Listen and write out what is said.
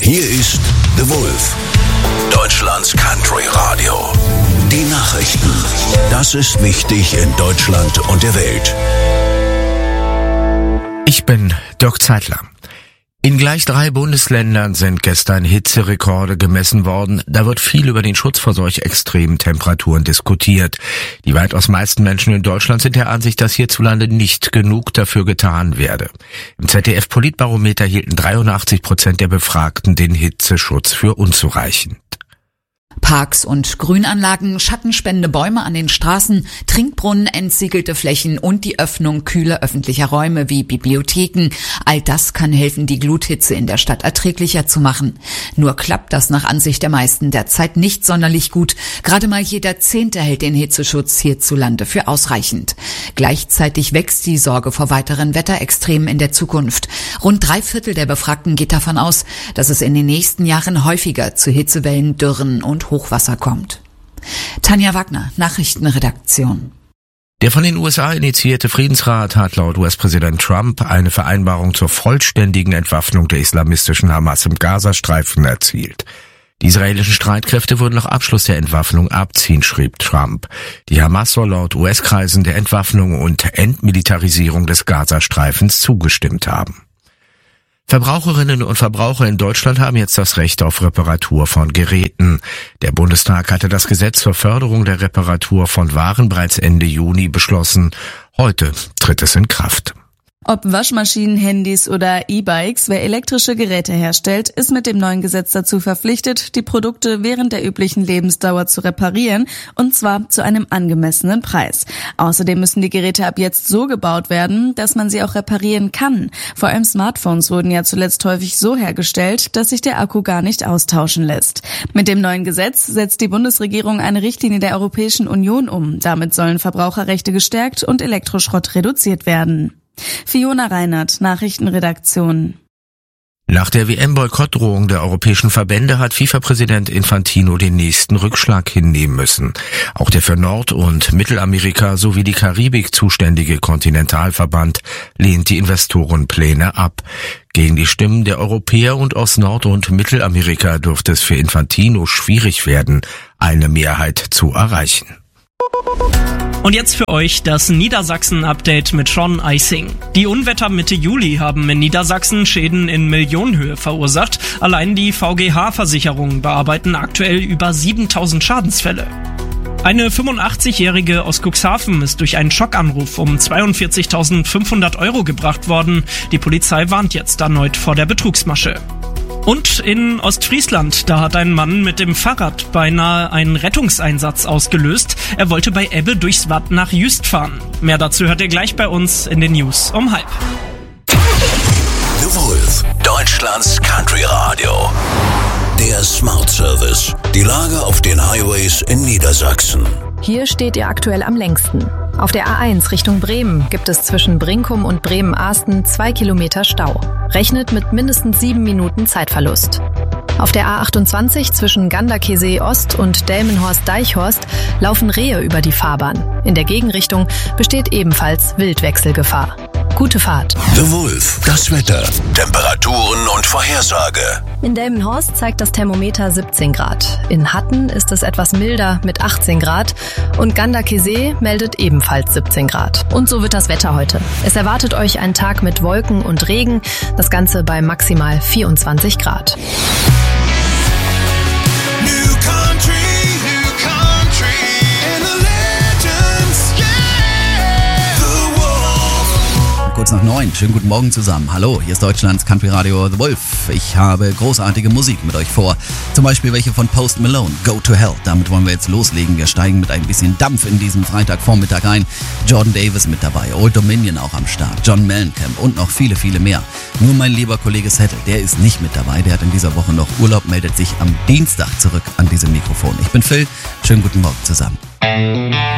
Hier ist The Wolf, Deutschlands Country Radio. Die Nachrichten. Das ist wichtig in Deutschland und der Welt. Ich bin Dirk Zeitler. In gleich 3 Bundesländern sind gestern Hitzerekorde gemessen worden. Da wird viel über den Schutz vor solch extremen Temperaturen diskutiert. Die weitaus meisten Menschen in Deutschland sind der Ansicht, dass hierzulande nicht genug dafür getan werde. Im ZDF-Politbarometer hielten 83% der Befragten den Hitzeschutz für unzureichend. Parks und Grünanlagen, schattenspendende Bäume an den Straßen, Trinkbrunnen, entsiegelte Flächen und die Öffnung kühler öffentlicher Räume wie Bibliotheken. All das kann helfen, die Gluthitze in der Stadt erträglicher zu machen. Nur klappt das nach Ansicht der meisten derzeit nicht sonderlich gut. Gerade mal jeder 10. hält den Hitzeschutz hierzulande für ausreichend. Gleichzeitig wächst die Sorge vor weiteren Wetterextremen in der Zukunft. Rund 3/4 der Befragten geht davon aus, dass es in den nächsten Jahren häufiger zu Hitzewellen, Dürren und Hochwasser kommt. Tanja Wagner, Nachrichtenredaktion. Der von den USA initiierte Friedensrat hat laut US-Präsident Trump eine Vereinbarung zur vollständigen Entwaffnung der islamistischen Hamas im Gazastreifen erzielt. Die israelischen Streitkräfte würden nach Abschluss der Entwaffnung abziehen, schrieb Trump. Die Hamas soll laut US-Kreisen der Entwaffnung und Entmilitarisierung des Gazastreifens zugestimmt haben. Verbraucherinnen und Verbraucher in Deutschland haben jetzt das Recht auf Reparatur von Geräten. Der Bundestag hatte das Gesetz zur Förderung der Reparatur von Waren bereits Ende Juni beschlossen. Heute tritt es in Kraft. Ob Waschmaschinen, Handys oder E-Bikes, wer elektrische Geräte herstellt, ist mit dem neuen Gesetz dazu verpflichtet, die Produkte während der üblichen Lebensdauer zu reparieren, und zwar zu einem angemessenen Preis. Außerdem müssen die Geräte ab jetzt so gebaut werden, dass man sie auch reparieren kann. Vor allem Smartphones wurden ja zuletzt häufig so hergestellt, dass sich der Akku gar nicht austauschen lässt. Mit dem neuen Gesetz setzt die Bundesregierung eine Richtlinie der Europäischen Union um. Damit sollen Verbraucherrechte gestärkt und Elektroschrott reduziert werden. Fiona Reinhardt, Nachrichtenredaktion. Nach der WM-Boykottdrohung der europäischen Verbände hat FIFA-Präsident Infantino den nächsten Rückschlag hinnehmen müssen. Auch der für Nord- und Mittelamerika sowie die Karibik zuständige Kontinentalverband lehnt die Investorenpläne ab. Gegen die Stimmen der Europäer und aus Nord- und Mittelamerika dürfte es für Infantino schwierig werden, eine Mehrheit zu erreichen. Und jetzt für euch das Niedersachsen-Update mit Sean Eising. Die Unwetter Mitte Juli haben in Niedersachsen Schäden in Millionenhöhe verursacht. Allein die VGH-Versicherungen bearbeiten aktuell über 7000 Schadensfälle. Eine 85-Jährige aus Cuxhaven ist durch einen Schockanruf um 42.500 € gebracht worden. Die Polizei warnt jetzt erneut vor der Betrugsmasche. Und in Ostfriesland, da hat ein Mann mit dem Fahrrad beinahe einen Rettungseinsatz ausgelöst. Er wollte bei Ebbe durchs Watt nach Jüst fahren. Mehr dazu hört ihr gleich bei uns in den News um 12:30. The Wolf, Deutschlands Country Radio. Der Smart Service. Die Lage auf den Highways in Niedersachsen. Hier steht ihr aktuell am längsten. Auf der A1 Richtung Bremen gibt es zwischen Brinkum und Bremen-Ahsten 2 Kilometer Stau. Rechnet mit mindestens 7 Minuten Zeitverlust. Auf der A28 zwischen Ganderkesee Ost und Delmenhorst-Deichhorst laufen Rehe über die Fahrbahn. In der Gegenrichtung besteht ebenfalls Wildwechselgefahr. Gute Fahrt. The Wolf, das Wetter, Temperaturen und Vorhersage. In Delmenhorst zeigt das Thermometer 17 Grad. In Hatten ist es etwas milder mit 18 Grad und Ganderkesee meldet ebenfalls 17 Grad. Und so wird das Wetter heute. Es erwartet euch ein Tag mit Wolken und Regen, das Ganze bei maximal 24 Grad. Kurz nach 9. Schönen guten Morgen zusammen. Hallo, hier ist Deutschlands Country Radio The Wolf. Ich habe großartige Musik mit euch vor. Zum Beispiel welche von Post Malone, Go to Hell. Damit wollen wir jetzt loslegen. Wir steigen mit ein bisschen Dampf in diesen Freitagvormittag ein. Jordan Davis mit dabei, Old Dominion auch am Start, John Mellencamp und noch viele, viele mehr. Nur mein lieber Kollege Settle, der ist nicht mit dabei. Der hat in dieser Woche noch Urlaub, meldet sich am Dienstag zurück an diesem Mikrofon. Ich bin Phil. Schönen guten Morgen zusammen.